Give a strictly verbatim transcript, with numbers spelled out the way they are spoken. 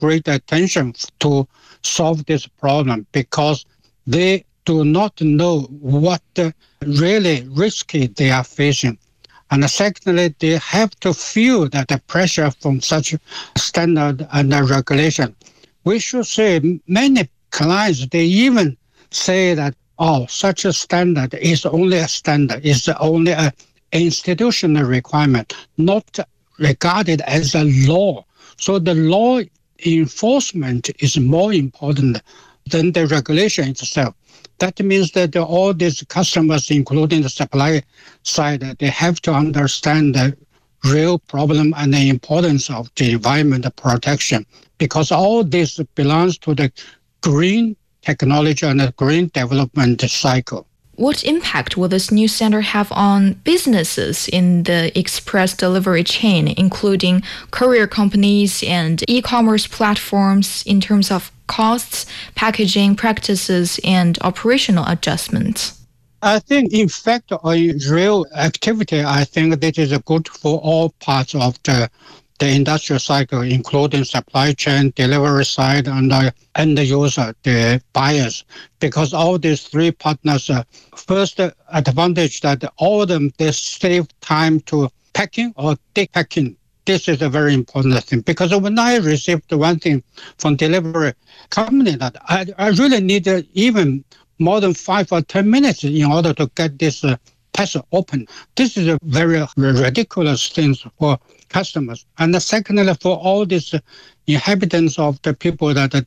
great attention to solve this problem because they do not know what really risky they are facing. And secondly, they have to feel that the pressure from such standard and regulation. We should say many clients, they even say that, oh, such a standard is only a standard, is only an institutional requirement, not regarded as a law. So the law enforcement is more important than the regulation itself. That means that all these customers, including the supply side, they have to understand the real problem and the importance of the environment protection, because all this belongs to the green technology and the green development cycle. What impact will this new standard have on businesses in the express delivery chain, including courier companies and e-commerce platforms, in terms of costs, packaging practices, and operational adjustments? I think, in fact, on real activity, I think this is good for all parts of the the industrial cycle, including supply chain, delivery side, and the end user, the buyers, because all these three partners, uh, first advantage that all of them, they save time to packing or de-packing. This is a very important thing, because when I received one thing from delivery company, that I, I really need uh, even more than five or ten minutes in order to get this uh, parcel open. This is a very ridiculous thing for customers. And secondly, for all these inhabitants of the people that